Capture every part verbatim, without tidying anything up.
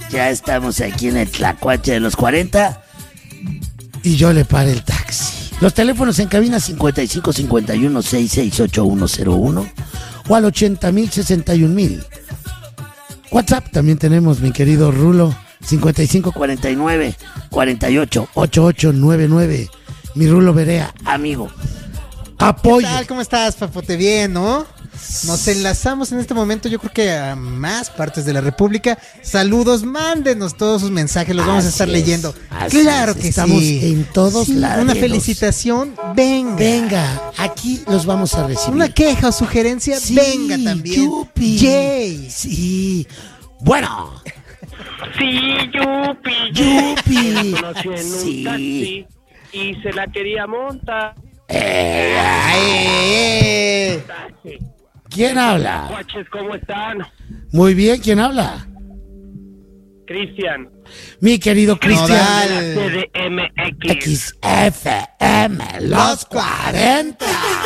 Ya estamos aquí en el Tlacuache de los cuarenta. Y yo le paré el taxi. Los teléfonos en cabina cincuenta y cinco cincuenta y uno sesenta y seis ochenta y uno cero uno o al ochenta mil sesenta y un mil. WhatsApp también tenemos, mi querido Rulo, cincuenta y cinco cuarenta y nueve cuarenta y ocho ochenta y ocho noventa y nueve. Mi Rulo Berea, amigo. Apoyo. ¿Qué tal? ¿Cómo estás, Papote? Bien, ¿no? Nos enlazamos en este momento, yo creo que a más partes de la República. Saludos, mándenos todos sus mensajes, los vamos así a estar es, leyendo. Claro es, que estamos sí. en todos sí, lados. Una felicitación, venga. Venga, aquí los vamos a recibir. Una queja o sugerencia, sí, venga también. Yupi. Yay. Sí. Bueno. Sí, Yupi. Yupi. La conocí en un sí. taxi y se la quería montar. Eh, eh, eh. ¿Quién habla? Guaches, ¿cómo están? Muy bien, ¿quién habla? Cristian. Mi querido Cristian. C D M X. X F M, los cuarenta.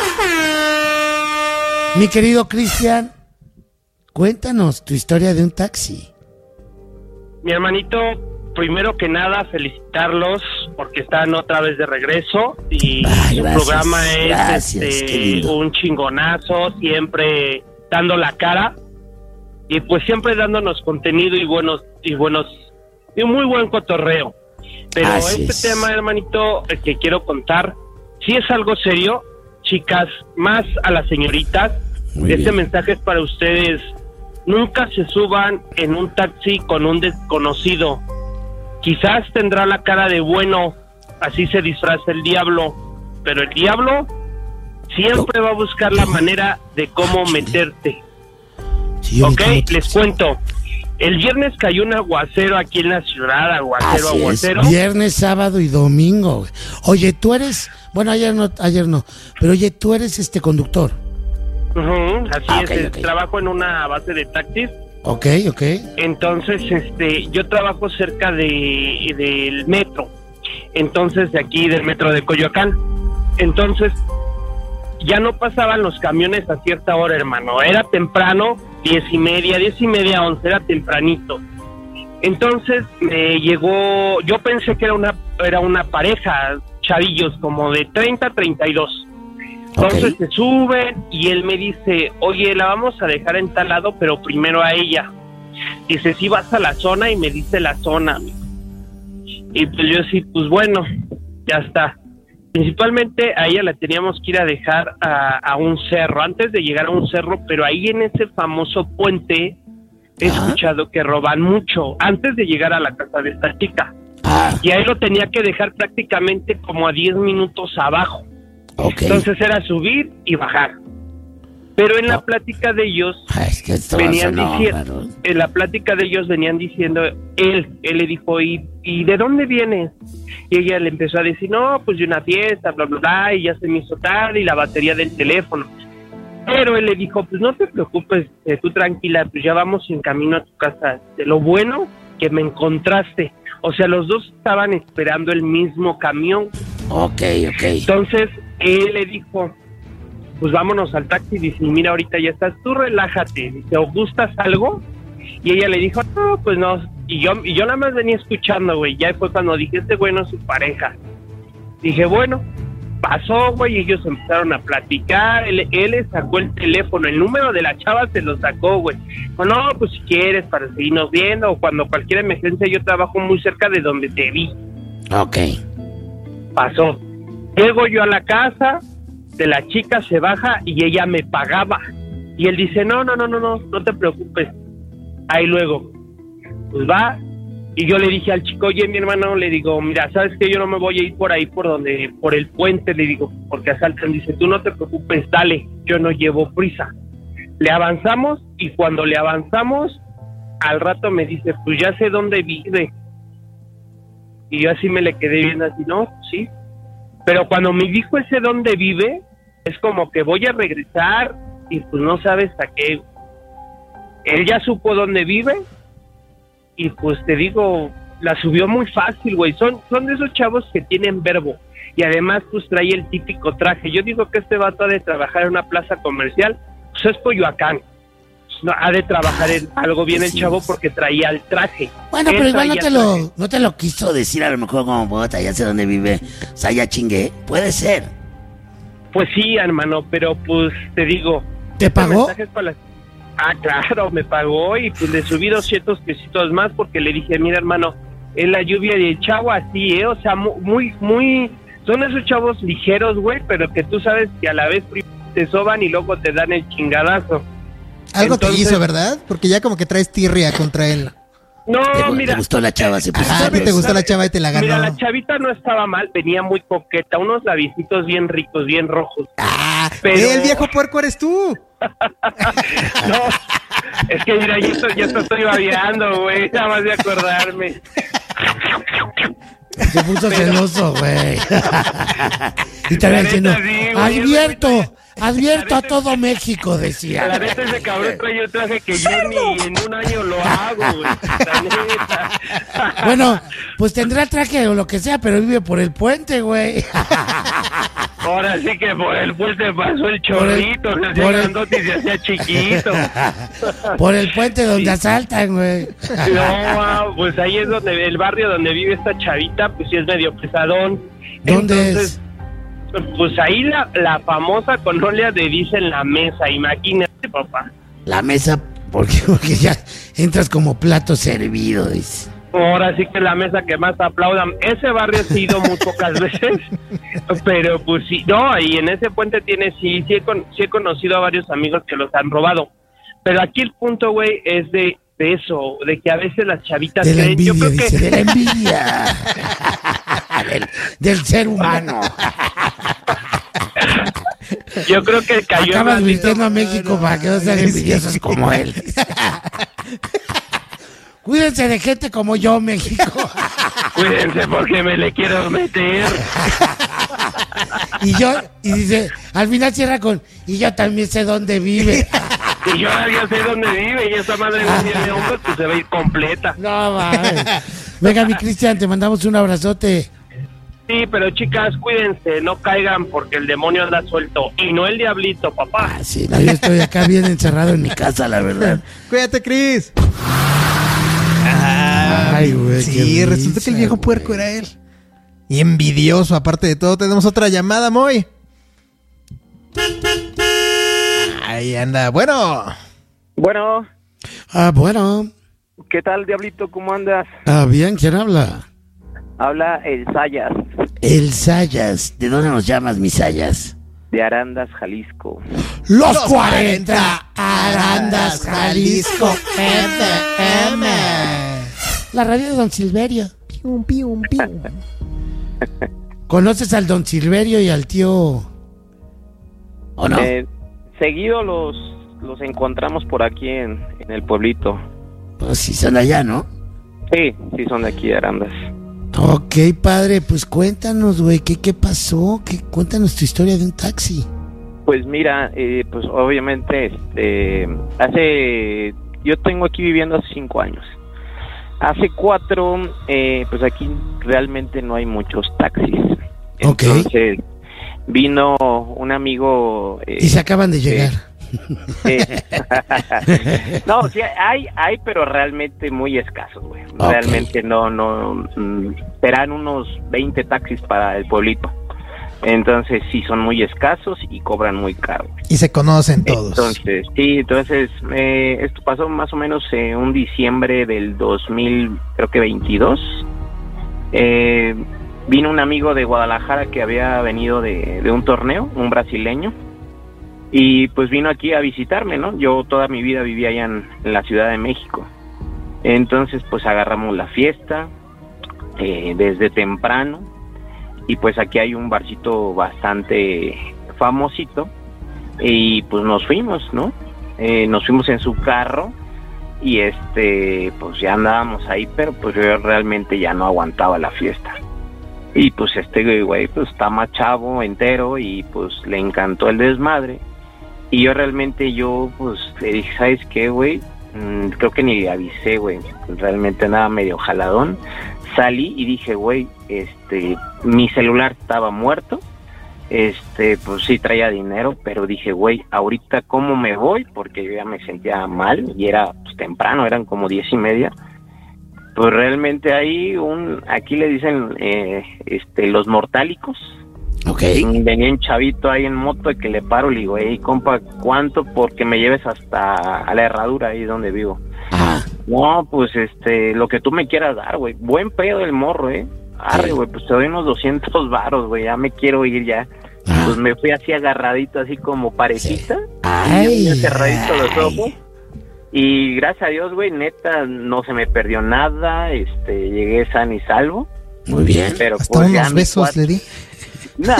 Mi querido Cristian, cuéntanos tu historia de un taxi. Mi hermanito, primero que nada, felicitarlos porque están otra vez de regreso y Ay, su gracias, programa es gracias, este, un chingonazo, siempre dando la cara y pues siempre dándonos contenido y buenos y buenos y un muy buen cotorreo. Pero Así este es. tema, hermanito, el que quiero contar, sí es algo serio, chicas, más a las señoritas. Muy este bien. mensaje es para ustedes. Nunca se suban en un taxi con un desconocido. Quizás tendrá la cara de bueno, así se disfraza el diablo, pero el diablo siempre va a buscar la manera de cómo meterte. Sí, Ok, ahorita les cuento. El viernes cayó un aguacero aquí en la ciudad, aguacero, Así aguacero. es, viernes, sábado y domingo. Güey. Oye, tú eres, bueno, ayer no, ayer no, pero oye, tú eres este conductor. Uh-huh, así Ah, es, okay, es, okay. trabajo en una base de taxis. Ok, ok. Entonces, este, yo trabajo cerca de del metro. Entonces, de aquí del metro de Coyoacán. Entonces, ya no pasaban los camiones a cierta hora, hermano. Era temprano, diez y media, diez y media, once, era tempranito. Entonces, me llegó, yo pensé que era una, era una pareja, chavillos, como de treinta, treinta y dos. Entonces Okay. se suben y él me dice, oye, la vamos a dejar en tal lado, pero primero a ella. Dice, si vas a la zona, y me dice la zona. Y pues yo sí, pues bueno, ya está. Principalmente a ella la teníamos que ir a dejar a, a un cerro, antes de llegar a un cerro, pero ahí en ese famoso puente he Ajá. escuchado que roban mucho, antes de llegar a la casa de esta chica. Ah, Y ahí lo tenía que dejar prácticamente como a diez minutos abajo. ok. Entonces era subir y bajar. Pero en la No. plática de ellos Ay, es que esto venían sonó diciendo, raro. en la plática de ellos venían diciendo, él, él le dijo, ¿y, ¿y de dónde vienes? Y ella le empezó a decir, no, pues de una fiesta, bla, bla, bla, y ya se me hizo tarde, y la batería del teléfono. Pero él le dijo, pues no te preocupes, eh, tú tranquila, pues ya vamos en camino a tu casa. De lo bueno que me encontraste. O sea, los dos estaban esperando el mismo camión. Ok, ok. Entonces, él le dijo, pues vámonos al taxi. Dice, mira, ahorita ya estás, tú relájate. Dice, ¿o gustas algo? Y ella le dijo, no, pues no. Y yo y yo nada más venía escuchando, güey. Ya fue cuando dije, este güey no es su pareja. Dije, bueno, pasó, güey, y ellos empezaron a platicar. Él, él le sacó el teléfono, el número de la chava se lo sacó, güey. O no, pues si quieres, para seguirnos viendo, o cuando cualquier emergencia, yo trabajo muy cerca de donde te vi. Ok. Pasó. Llego yo a la casa de la chica, se baja y ella me pagaba. Y él dice, no, no, no, no, no, no te preocupes. Ahí luego, pues va. Y yo le dije al chico, oye, mi hermano, le digo, mira, ¿sabes qué? Yo no me voy a ir por ahí, por donde, por el puente, le digo, porque asaltan. Dice, tú no te preocupes, dale, yo no llevo prisa. Le avanzamos y cuando le avanzamos, al rato me dice, pues ya sé dónde vive. Y yo así me le quedé viendo así, no, sí. Pero cuando me dijo ese dónde vive, es como que voy a regresar y pues no sabes a qué. Él ya supo dónde vive y pues te digo, la subió muy fácil, güey. Son, son de esos chavos que tienen verbo y además pues trae el típico traje. Yo digo que este vato ha de trabajar en una plaza comercial, pues es Coyoacán. no, ha de trabajar en algo bien Sí. el chavo porque traía el traje. Bueno, Él pero igual no traía te traje. lo, no te lo quiso decir a lo mejor como bota, ya sé dónde vive. O sea, ya chingué. Puede ser. Pues sí, hermano, pero pues te digo. ¿Te pagó? mensajes para las- Ah, claro, me pagó y pues le subí doscientos pesitos más porque le dije, mira, hermano, es la lluvia del chavo así, ¿eh? O sea, mu- muy, muy... Son esos chavos ligeros, güey, pero que tú sabes que a la vez te soban y luego te dan el chingadazo. Algo te Entonces- hizo, ¿verdad? Porque ya como que traes tirria contra él. No, ¿Te, gu- mira... te gustó la chava? Se puso Ah, a ti te sabrosa. gustó la chava y te la ganó. Mira, la chavita no estaba mal, venía muy coqueta, unos labiecitos bien ricos, bien rojos. Ah, Pero- el viejo puerco eres tú. No, es que mira, yo estoy, ya te estoy babeando, güey, nada más de acordarme. Se puso celoso, güey. Y te La había diciendo, neta, sí, güey, advierto, ese advierto la a neta- todo México, decía. La neta, ese cabrón trae un traje que yo ni en un año lo hago, güey, la neta. Bueno, pues tendrá traje o lo que sea, pero vive por el puente, güey. Ahora sí que por el puente pasó el Por el- chorrito, se hacía por el- grandote y se hacía chiquito. Por el puente donde asaltan, güey. No, pues ahí es donde, el barrio donde vive esta chavita, pues sí es medio pesadón. ¿Dónde Entonces, pues ahí la, la famosa colonia de Dice en la Mesa, imagínate, papá. La mesa, porque, porque ya entras como plato servido, dice. Ahora sí que es la mesa que más aplaudan. Ese barrio sí he ido muy pocas veces, pero pues sí, no, y en ese puente tiene, sí, sí he, con- sí he conocido a varios amigos que los han robado. Pero aquí el punto, güey, es de, de eso, de que a veces las chavitas De la creen, yo envidia, creo dice, que... de la envidia. del, del ser humano. Yo creo que cayó Acabas en mintiendo a México para que no sean envidiosos como él. Cuídense de gente como yo, México. Cuídense porque me le quiero meter. Y yo, y dice, al final cierra con, y yo también sé dónde vive. Y yo ya sé dónde vive y esa madre no tiene hombros, pues se va a ir completa. No, mames. Venga, mi Cristian, te mandamos un abrazote. Sí, pero chicas, cuídense, no caigan porque el demonio anda suelto. Y no el diablito, papá. Ah, sí, no, yo estoy acá bien encerrado en mi casa, la verdad. Cuídate, Cris. Ay, güey. Sí, qué resulta que el viejo risa, puerco güey. era él. Y envidioso, aparte de todo. Tenemos otra llamada, Moy. Ahí anda. Bueno. Bueno, Ah, bueno. ¿qué tal, Diablito? ¿Cómo andas? Ah, bien, ¿quién habla? Habla el Sayas, El Sayas. ¿De dónde nos llamas, mi Sayas? de Arandas, Jalisco. Los cuarenta, Arandas, Jalisco, F M. La radio de Don Silverio. Pium, pium, pium. ¿Conoces al Don Silverio y al tío? ¿O no? Eh, seguido los, los encontramos por aquí en, en el pueblito. Pues sí, son allá, ¿no? Sí, sí son de aquí de Arandas. Ok, padre, pues cuéntanos, güey, ¿qué, qué pasó? ¿Qué, cuéntanos tu historia de un taxi. Pues mira, eh, pues obviamente, este, hace, yo tengo aquí viviendo hace cinco años. Hace cuatro, eh, pues aquí realmente no hay muchos taxis. Ok. Entonces vino un amigo. eh, Y se acaban de llegar. Sí. No, sí hay, hay, pero realmente muy escasos, güey. Ok. Realmente no, no, mm, serán unos veinte taxis para el pueblito. Entonces sí son muy escasos y cobran muy caro. Y se conocen todos. Entonces, sí, entonces eh, esto pasó más o menos en un diciembre del dos mil, creo que veintidós. Eh, vino un amigo de Guadalajara que había venido de, de un torneo, un brasileño. Y pues vino aquí a visitarme, ¿no? Yo toda mi vida vivía allá en, en la Ciudad de México. Entonces pues agarramos la fiesta eh, desde temprano. Y pues aquí hay un barcito bastante famosito. Y pues nos fuimos, ¿no? Eh, nos fuimos en su carro. Y este, pues ya andábamos ahí, pero pues yo realmente ya no aguantaba la fiesta. Y pues este güey pues está más chavo, entero, y pues le encantó el desmadre. Y yo realmente, yo, pues, le dije, ¿sabes qué, güey? Mm, creo que ni le avisé, güey. Realmente nada, medio jaladón. Salí y dije, güey, este, mi celular estaba muerto. este, pues sí traía dinero, pero dije, güey, ahorita cómo me voy, porque yo ya me sentía mal y era pues, temprano, eran como diez y media. Pues realmente ahí un, aquí le dicen, eh, este, los mortálicos. Ok. Venía un chavito ahí en moto y que le paro, le digo, hey, compa, ¿cuánto? Porque me lleves hasta a la herradura ahí donde vivo. Ajá. No, pues este, lo que tú me quieras dar, güey. Buen pedo el morro, eh. Arre, güey, pues te doy unos doscientos varos, güey, ya me quiero ir ya. Ah. Pues me fui así agarradito, así como parejita. Sí. Ay, y cerradito los ay. ojos. Y gracias a Dios, güey, neta, no se me perdió nada, este, llegué sano y salvo. Muy bien. Pero Hasta pues ya unos mi besos cuate- le di. No.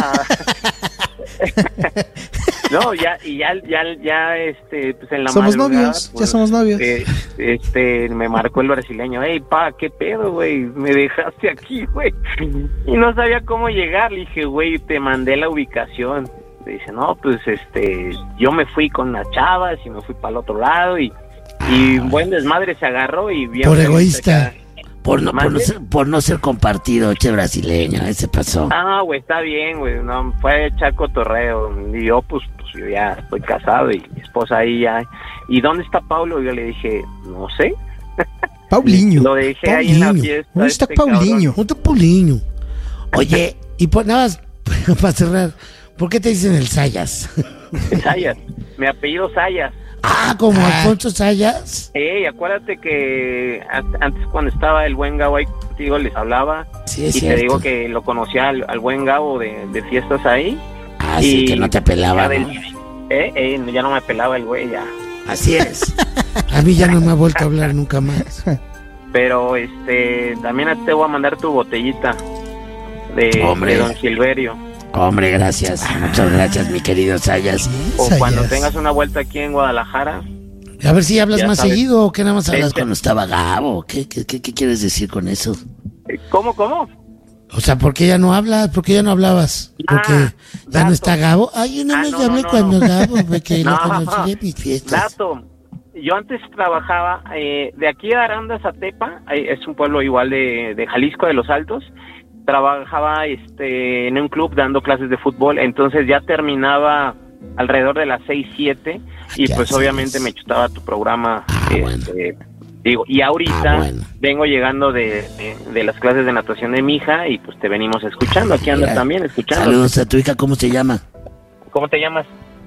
No, ya, y ya, ya, ya, este, pues en la Somos madrugada, novios, ya pues, somos novios. eh, este, me marcó el brasileño, hey, pa, ¿qué pedo, güey? Me dejaste aquí, güey. Y no sabía cómo llegar, le dije, güey, te mandé la ubicación. Dice, no, pues, este, yo me fui con las chavas y me fui para el otro lado y, y un buen desmadre se agarró y bien. Por feliz egoísta. acá. Por no, por, no ¿Mande? ser, por no ser compartido, che brasileño, ese pasó. Ah, güey, está bien, güey, no, fue a echar cotorreo, y yo, pues, pues, yo ya estoy casado, y mi esposa ahí ya, ¿y dónde está Paulo? Y yo le dije, no sé, Paulinho. lo dejé ahí en la Paulinho. fiesta. ¿Dónde está este Paulinho? Un Paulinho. Oye, y por, nada más, para cerrar, ¿por qué te dicen el Sayas? cabrón. Sayas, mi apellido Sayas. Ah, como Ah. Alfonso Sayas. Ey, acuérdate que a- antes cuando estaba el buen Gabo ahí contigo les hablaba, Sí, es y cierto. te digo que lo conocía al, al buen Gabo de, de fiestas ahí. Ah, sí, y que no te pelaba, ya del- ¿no? eh, eh, ya no me pelaba el güey, ya. Así es. A mí ya no me ha vuelto a hablar nunca más. Pero este, también a ti te voy a mandar tu botellita de, Hombre. de Don Silverio. Hombre, gracias. Muchas gracias, mi querido Sayas. O Sayas. cuando tengas una vuelta aquí en Guadalajara. A ver si hablas Ya más sabes. seguido o que nada más hablas Este- cuando estaba Gabo. ¿Qué, qué, qué, qué quieres decir con eso? Eh, ¿Cómo, cómo? O sea, ¿por qué ya no hablas? ¿Por qué ya no hablabas? Porque Ah, ya no dato. está Gabo. Ay, yo no Ah, me no, hablé no, no, cuando no. Gabo, porque lo No. conocí en mis fiestas. Dato. Yo antes trabajaba eh, de aquí a Arandas a Tepa, eh, es un pueblo igual de, de Jalisco, de Los Altos. Trabajaba este en un club dando clases de fútbol, entonces ya terminaba alrededor de las seis, siete y Ya pues sabes. obviamente me chutaba tu programa. Ah, este, digo, y ahorita Ah, bueno. vengo llegando de, de, de las clases de natación de mi hija y pues te venimos escuchando, aquí andas Mira, también escuchando. Saludos a tu hija, ¿cómo se llama? ¿Cómo te llamas?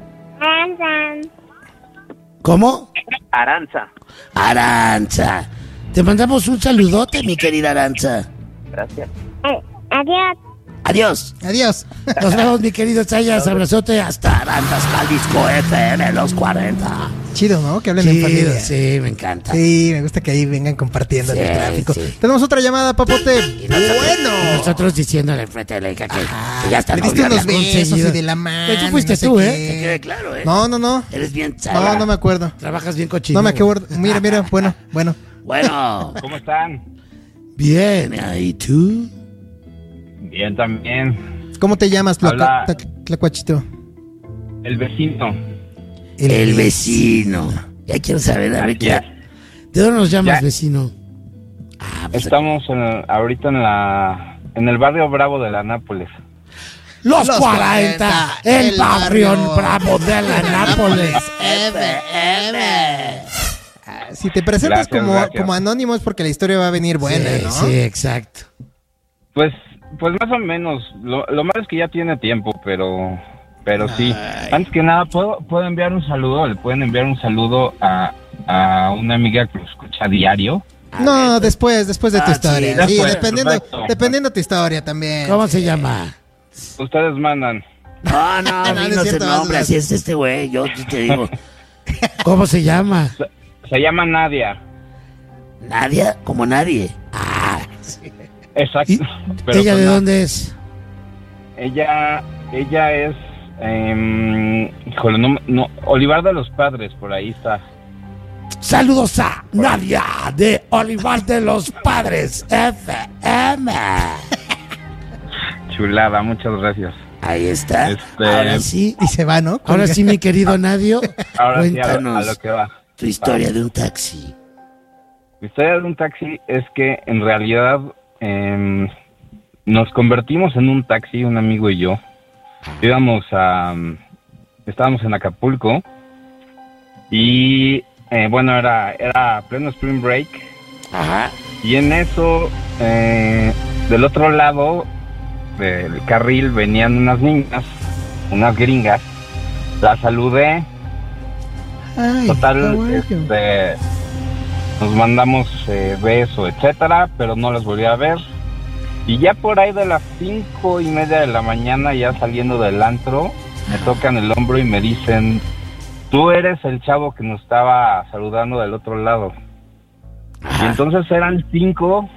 ¿Cómo? Aranza. Aranza. Te mandamos un saludote, mi querida Aranza. Gracias. Adiós. Adiós. Adiós. Nos vemos, mi querido Sayas. Abrazote hasta Aranzas, Jalisco F M, los cuarenta. Chido, ¿no? Que hablen en Chido, familia. sí, me encanta. Sí, me gusta que ahí vengan compartiendo en Sí, el tráfico. sí. Tenemos otra llamada, papote. Y nosotros, Bueno. y nosotros diciéndole enfrente de la hija que, que ya está Le diste novio, unos había besos conseguido. y de la mano. De hecho, fuiste no sé tú, qué. ¿eh? Que quede claro, ¿eh? No, no, no. Eres bien chava. No, no me acuerdo. Trabajas bien cochino. No me acuerdo. Mira, mira, bueno, bueno. Bueno, ¿Cómo están? bien. ¿Y tú? Bien también. ¿Cómo te llamas, Hola. Tlaca- Tlac- Tlacuachito? El vecino. El, vecino. Ya quiero saber, a ver Así qué. es. ¿De dónde nos llamas, Ya. vecino? Ah, pues, Estamos en- ahorita en la en el barrio Bravo de la Nápoles. Los, Los cuarenta, cuarenta, el, el barrio barrio bravo de la Nápoles. F M. Si te presentas Gracias, como, gracias. como anónimo es porque la historia va a venir buena, sí, ¿no? sí, exacto. Pues pues más o menos. Lo, lo malo es que ya tiene tiempo, pero pero sí. Ay. Antes que nada, ¿puedo, puedo enviar un saludo. Le pueden enviar un saludo a, a una amiga que lo escucha a diario. No, después, después de tu Ah, historia. sí, Sí, después, dependiendo, perfecto. dependiendo tu historia también. ¿Cómo se llama? Ustedes mandan. No, no, No, no es dinos el cierto, nombre, vas, así es este güey, yo sí te digo. ¿Cómo se llama? Se, se llama Nadia. Nadia, como nadie. Ah, Exacto. ¿y Pero ella con de na- dónde es? Ella, ella es, eh, híjole, no, no, Olivar de los Padres, por ahí está. Saludos a Nadia de Olivar de los Padres F M. Chulada, muchas gracias. Ahí está. Este- Ahora sí, Y se va, ¿no? ahora sí, mi querido Nadio, Ahora sí, a lo, a cuéntanos lo que va. tu historia de un taxi. La historia de un taxi es que en realidad em, nos convertimos en un taxi, un amigo y yo, íbamos a... Estábamos en Acapulco y, eh, bueno, era, era pleno Spring Break. Ajá. Y en eso, eh, del otro lado del carril venían unas niñas, unas gringas. Las saludé. Ay, Total, caballo. este, nos mandamos eh, beso, etcétera, pero no las volví a ver. Y ya por ahí de las cinco y media de la mañana, ya saliendo del antro, me tocan el hombro y me dicen: tú eres el chavo que nos estaba saludando del otro lado. Y entonces eran cinco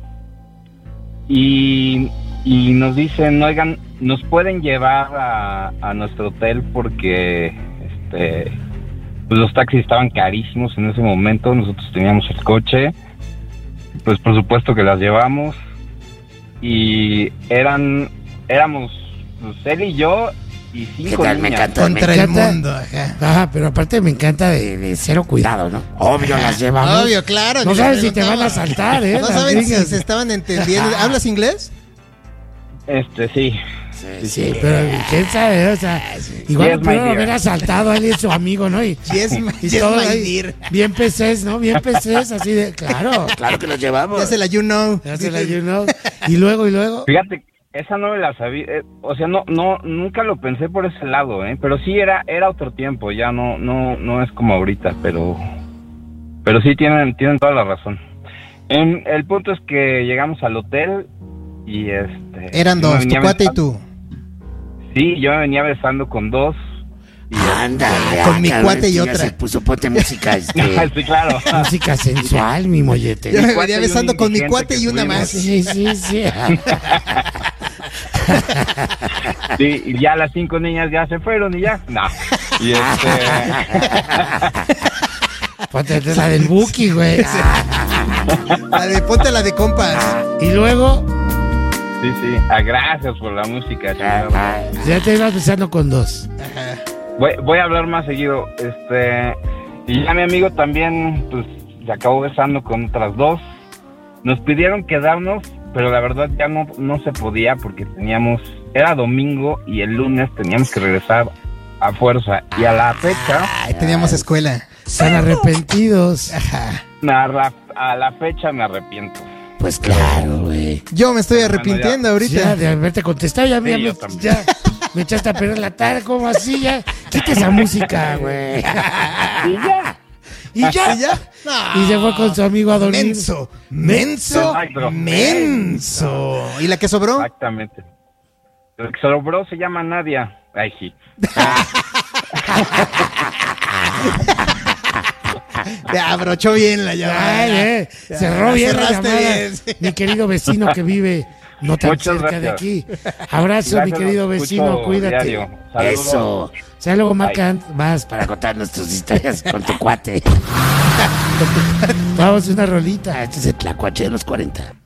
y, y nos dicen: oigan, nos pueden llevar a, a nuestro hotel porque este pues los taxis estaban carísimos en ese momento. Nosotros teníamos el coche, pues por supuesto que las llevamos y eran éramos pues, él y yo y ¿Qué cinco tal? Me niñas. encanta. Contra me el encanta. mundo, ajá. Ajá, pero aparte me encanta de, de cero cuidado, ¿no? Obvio, las llevamos. Obvio, claro. No ni sabes les si te van a preguntaba. asaltar, ¿eh? No las saben si gringas. se estaban entendiendo. ¿Hablas inglés? Este sí. Sí, sí, pero quién sabe, o sea, igual Yes, my pudieron dear. haber asaltado a alguien, su amigo, ¿no? Y, Yes, my- y yes, todo my ahí, dear. bien P Cs, ¿no? Bien P Cs, así de, claro, claro que los llevamos. Ya se la you know. Ya se la you know. Y luego, y luego, Fíjate, esa no me la sabía, eh, o sea, no, no, nunca lo pensé por ese lado, eh, pero sí era, era otro tiempo, ya no, no, no es como ahorita, pero, pero sí tienen, tienen toda la razón. En, el punto es que llegamos al hotel y este. Eran yo me dos, tu venía cuate y besando- tú. Sí, yo me venía besando con dos. Y ándale. Con ah, mi cabrón, cuate y ya otra. Se puso, ponte música, este, sí, claro. música sensual, mi mollete. Yo me cuate venía y un besando con mi indigente cuate que y una tuvimos. más. Sí, sí, sí. Sí, y ya las cinco niñas ya se fueron y ya. No. Y este. Ponte la del Buki, güey. La de, ponte la de compas. Y luego, Sí, sí. Ah, gracias por la música. chingada. ya te ibas besando con dos. Voy, voy a hablar más seguido. Este. Y ya mi amigo también, pues, se acabó besando con otras dos. Nos pidieron quedarnos, pero la verdad ya no, no se podía porque teníamos. Era domingo y el lunes teníamos que regresar a fuerza. Y a la fecha, Ay, teníamos escuela. Están arrepentidos. Ajá. a la, a la fecha me arrepiento. Pues claro, güey. Yo me estoy Bueno, arrepintiendo ya. ahorita. Ya, de haberte contestado, ya, Sí, ya, yo me, también. ya me echaste a perder la tarde, ¿cómo así? Ya, quita esa música, güey. Y ya. Y ya. ¿Y ya? Y se fue con su amigo a dormir. Menso. Menso. Exacto. Menso. ¿Y la que sobró? Exactamente. El que sobró se llama Nadia. Ay, sí. Te abrochó bien la llamada. Ay, eh, Ya, cerró la bien la cerraste llamada. bien, sí. Mi querido vecino que vive no tan Muchas cerca de gracias. aquí. Abrazo, Gracias, mi querido los vecino, escucho cuídate. diario. Saludos. Eso. O sea, luego marcan más para contar nuestras historias con tu cuate. Vamos a una rolita. Este es el Tlacuache de los cuarenta.